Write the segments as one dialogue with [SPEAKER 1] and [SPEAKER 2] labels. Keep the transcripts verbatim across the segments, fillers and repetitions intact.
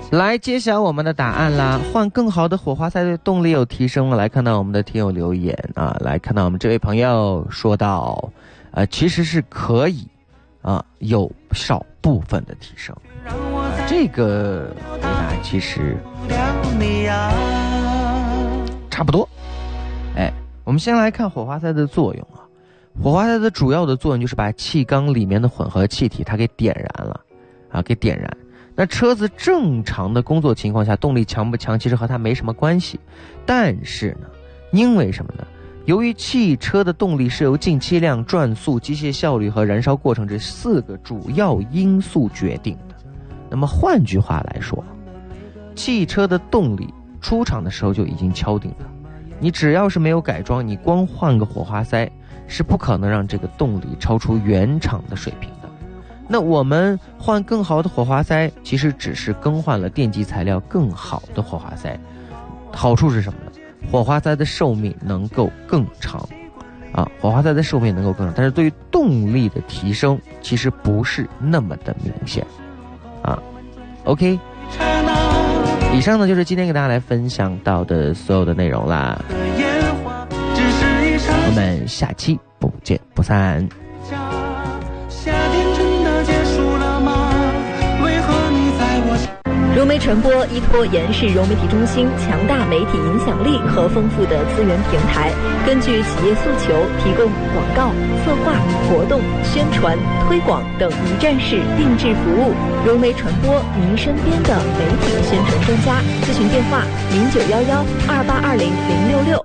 [SPEAKER 1] 来揭晓我们的答案啦！换更好的火花塞对动力有提升吗？来看到我们的听友留言啊，来看到我们这位朋友说到，呃，其实是可以啊，有少部分的提升。啊、这个回答其实差不多。哎，我们先来看火花塞的作用啊。火花塞的主要的作用就是把气缸里面的混合气体它给点燃了，啊，给点燃。那车子正常的工作情况下，动力强不强其实和它没什么关系，但是呢，因为什么呢？由于汽车的动力是由进气量、转速、机械效率和燃烧过程这四个主要因素决定的。那么换句话来说，汽车的动力出厂的时候就已经敲定了，你只要是没有改装，你光换个火花塞是不可能让这个动力超出原厂的水平的。那我们换更好的火花塞，其实只是更换了电机材料更好的火花塞，好处是什么呢？火花塞的寿命能够更长，啊，火花塞的寿命能够更长，但是对于动力的提升，其实不是那么的明显，啊 ，OK。以上呢就是今天给大家来分享到的所有的内容啦，我们下期不见不散。
[SPEAKER 2] 融媒传播依托延世融媒体中心强大媒体影响力和丰富的资源平台，根据企业诉求提供广告、策划、活动、宣传、推广等一站式定制服务。融媒传播，您身边的媒体宣传专家。咨询电话：零九幺幺二八二零零六六。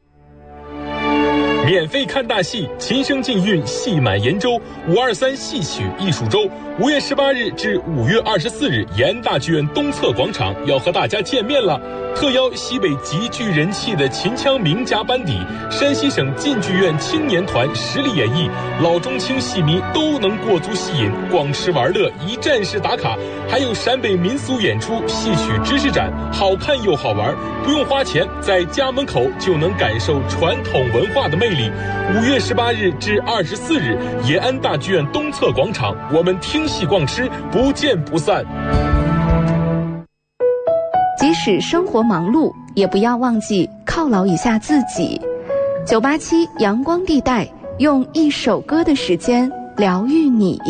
[SPEAKER 3] 免费看大戏，琴声尽韵，戏满延州。五二三戏曲艺术周，五月十八日至五月二十四日，延安大剧院东侧广场要和大家见面了。特邀西北极具人气的秦腔名家班底，山西省晋剧院青年团实力演绎，老中青戏迷都能过足戏瘾，逛吃玩乐一站式打卡，还有陕北民俗演出、戏曲知识展，好看又好玩，不用花钱，在家门口就能感受传统文化的魅力。五月十八日至二十四日，延安大剧院东侧广场，我们听戏逛吃，不见不散。
[SPEAKER 4] 即使生活忙碌，也不要忘记犒劳一下自己。九八七阳光地带，用一首歌的时间疗愈你。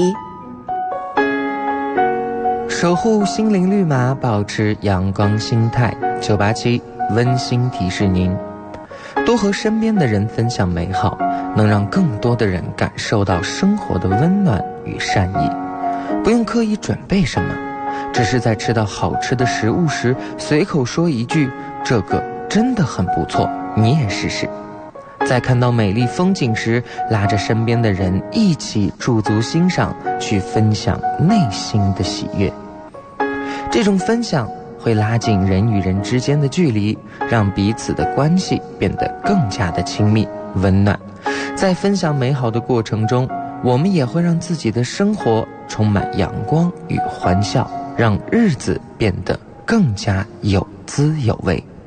[SPEAKER 1] 守护心灵绿码，保持阳光心态。九八七温馨提示您，多和身边的人分享美好，能让更多的人感受到生活的温暖与善意。不用刻意准备什么，只是在吃到好吃的食物时，随口说一句这个真的很不错，你也试试。在看到美丽风景时，拉着身边的人一起驻足欣赏，去分享内心的喜悦。这种分享会拉近人与人之间的距离，让彼此的关系变得更加的亲密温暖。在分享美好的过程中，我们也会让自己的生活充满阳光与欢笑，让日子变得更加有滋有味。